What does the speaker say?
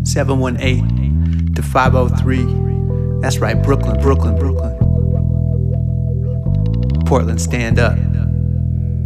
718 to 503. That's right, Brooklyn, Brooklyn, Brooklyn. Portland, stand up.